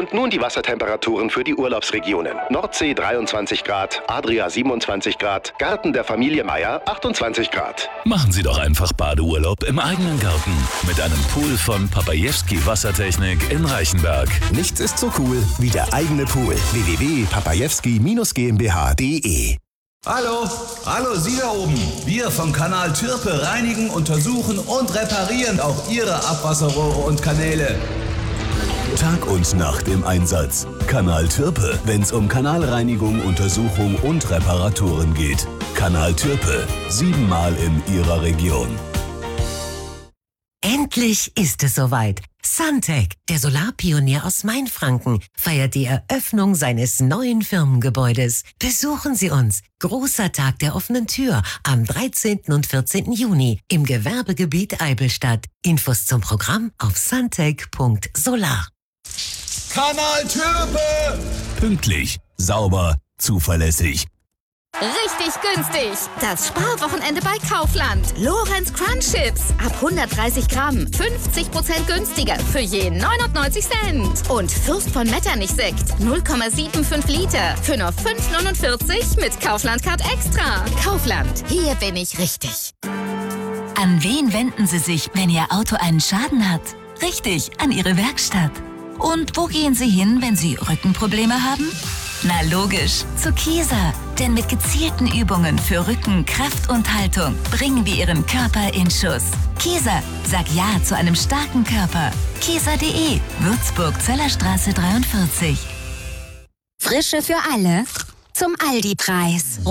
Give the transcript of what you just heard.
Und nun die Wassertemperaturen für die Urlaubsregionen. Nordsee 23 Grad, Adria 27 Grad, Garten der Familie Meier 28 Grad. Machen Sie doch einfach Badeurlaub im eigenen Garten mit einem Pool von Papajewski Wassertechnik in Reichenberg. Nichts ist so cool wie der eigene Pool. www.papajewski-gmbh.de. Hallo, Sie da oben. Wir vom Kanal Türpe reinigen, untersuchen und reparieren auch Ihre Abwasserrohre und Kanäle. Tag und Nacht im Einsatz. Kanal Türpe, wenn's um Kanalreinigung, Untersuchung und Reparaturen geht. Kanal Türpe, 7-mal in Ihrer Region. Endlich ist es soweit. Suntech, der Solarpionier aus Mainfranken, feiert die Eröffnung seines neuen Firmengebäudes. Besuchen Sie uns. Großer Tag der offenen Tür am 13. und 14. Juni im Gewerbegebiet Eibelstadt. Infos zum Programm auf suntech.solar. Kanal Türpe! Pünktlich, sauber, zuverlässig. Richtig günstig. Das Sparwochenende bei Kaufland. Lorenz Crunch Chips. Ab 130 Gramm. 50% günstiger für je 99 Cent. Und Fürst von Metternich Sekt. 0,75 Liter. Für nur 5,49 mit Kaufland Card Extra. Kaufland. Hier bin ich richtig. An wen wenden Sie sich, wenn Ihr Auto einen Schaden hat? Richtig, an Ihre Werkstatt. Und wo gehen Sie hin, wenn Sie Rückenprobleme haben? Na logisch, zu Kieser. Denn mit gezielten Übungen für Rücken, Kraft und Haltung bringen wir Ihren Körper in Schuss. Kieser, sag Ja zu einem starken Körper. Kieser.de, Würzburg, Zellerstraße 43. Frische für alle zum Aldi-Preis.